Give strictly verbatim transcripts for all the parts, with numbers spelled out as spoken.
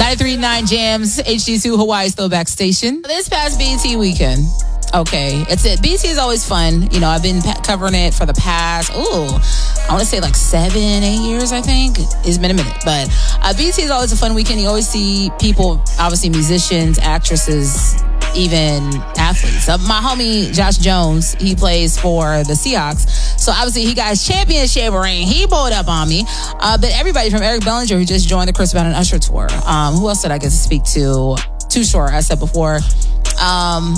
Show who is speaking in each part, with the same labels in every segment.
Speaker 1: nine three nine Jams, H D two Hawaii's throwback station. This past B E T weekend, okay, it's it. B E T is always fun. You know, I've been pa- covering it for the past, ooh, I want to say like seven, eight years, I think. It's been a minute. But uh, B E T is always a fun weekend. You always see people, obviously musicians, actresses, even athletes. Uh, my homie Josh Jones, he plays for the Seahawks. So obviously he got his championship ring. He pulled up on me. Uh, but everybody from Eric Bellinger, who just joined the Chris Brown and Usher tour. Um, who else did I get to speak to? Too Short, I said before. Um,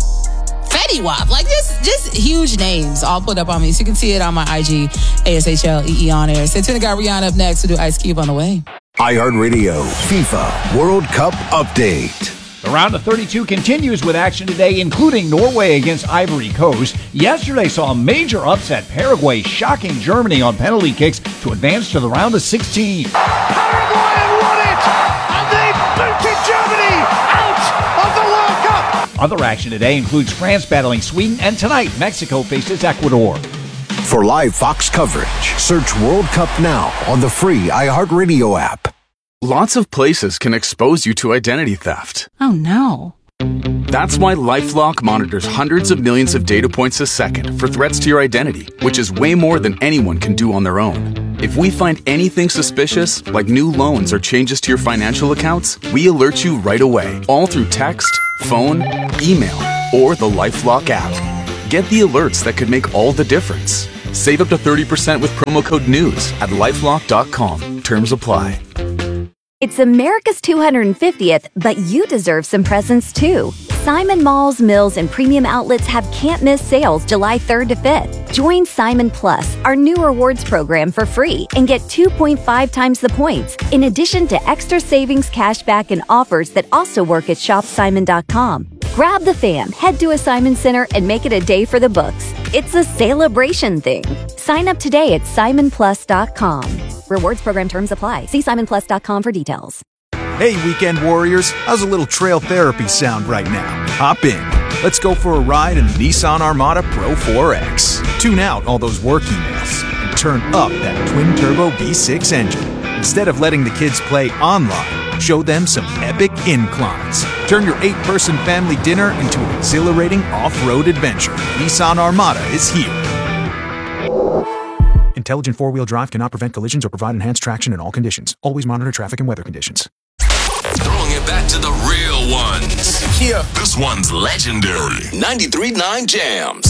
Speaker 1: Fetty Wap. Like just, just huge names all put up on me. So you can see it on my I G, A S H L E E on air. Stay tuned. Got Rihanna up next to do Ice Cube on the way.
Speaker 2: iHeartRadio FIFA World Cup Update.
Speaker 3: The round of thirty-two continues with action today, including Norway against Ivory Coast. Yesterday saw a major upset. Paraguay shocking Germany on penalty kicks to advance to the round of sixteen.
Speaker 4: Paraguay won it! And they booted Germany out of the World Cup!
Speaker 3: Other action today includes France battling Sweden, and tonight Mexico faces Ecuador.
Speaker 2: For live Fox coverage, search World Cup now on the free iHeartRadio app.
Speaker 5: Lots of places can expose you to identity theft.
Speaker 1: Oh, no.
Speaker 5: That's why LifeLock monitors hundreds of millions of data points a second for threats to your identity, which is way more than anyone can do on their own. If we find anything suspicious, like new loans or changes to your financial accounts, we alert you right away, all through text, phone, email, or the LifeLock app. Get the alerts that could make all the difference. Save up to thirty percent with promo code NEWS at lifelock dot com. Terms apply.
Speaker 6: It's America's two hundred fiftieth, but you deserve some presents too. Simon Malls, Mills, and Premium Outlets have can't-miss sales July third to fifth. Join Simon Plus, our new rewards program, for free and get two point five times the points, in addition to extra savings, cashback, and offers that also work at shop simon dot com. Grab the fam, head to a Simon Center, and make it a day for the books. It's a celebration thing. Sign up today at simon plus dot com. Rewards program terms apply. See simon plus dot com for details.
Speaker 7: Hey, weekend warriors. How's a little trail therapy sound right now? Hop in. Let's go for a ride in the Nissan Armada Pro four X. Tune out all those work emails and turn up that twin-turbo V six engine. Instead of letting the kids play online, show them some epic inclines. Turn your eight-person family dinner into an exhilarating off-road adventure. Nissan Armada is here. Intelligent four-wheel drive cannot prevent collisions or provide enhanced traction in all conditions. Always monitor traffic and weather conditions.
Speaker 8: Throwing it back to the real ones. Yeah. This one's legendary. ninety-three point nine Jams.